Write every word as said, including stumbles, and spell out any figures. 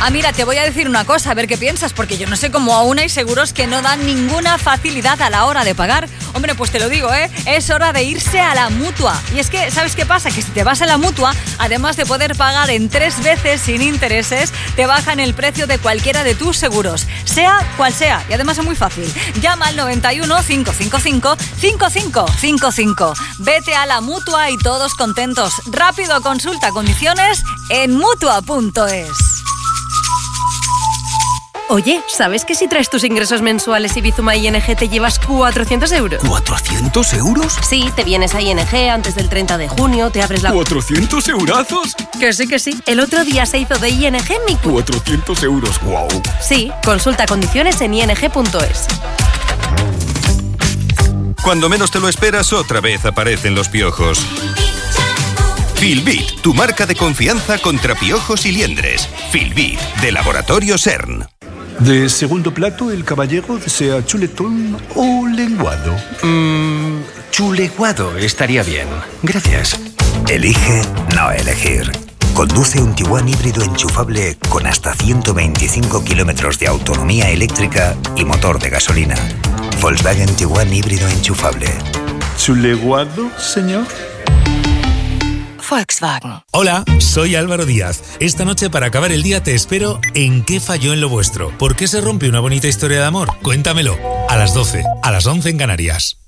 Ah, mira, te voy a decir una cosa, a ver qué piensas, porque yo no sé cómo aún hay seguros que no dan ninguna facilidad a la hora de pagar. Hombre, pues te lo digo, ¿eh? Es hora de irse a la Mutua. Y es que, ¿sabes qué pasa? Que si te vas a la Mutua, además de poder pagar en tres veces sin intereses, te bajan el precio de cualquiera de tus seguros, sea cual sea. Y además es muy fácil. Llama al noventa y uno, cinco cinco cinco, cinco cinco cinco cinco. Vete a la Mutua y todos contentos. Rápido, consulta condiciones en mutua punto es. Oye, ¿sabes que si traes tus ingresos mensuales y Bizuma I N G te llevas cuatrocientos euros? ¿cuatrocientos euros? Sí, te vienes a I N G antes del treinta de junio, te abres la... ¿cuatrocientos eurazos? Que sí, que sí. El otro día se hizo de I N G mi... cuatrocientos euros, wow. Sí, consulta condiciones en i n g punto es. Cuando menos te lo esperas, otra vez aparecen los piojos. Filbit, tu marca de confianza contra piojos y liendres. Filbit, de Laboratorio CERN. De segundo plato, el caballero desea chuletón o lenguado. Mmm, chuleguado estaría bien. Gracias. Elige no elegir. Conduce un Tiguan híbrido enchufable con hasta ciento veinticinco kilómetros de autonomía eléctrica y motor de gasolina. Volkswagen Tiguan híbrido enchufable. ¿Chuleguado, señor? Volkswagen. Hola, soy Álvaro Díaz. Esta noche para acabar el día te espero en ¿Qué falló en lo vuestro? ¿Por qué se rompe una bonita historia de amor? Cuéntamelo. A las doce, a las once en Canarias.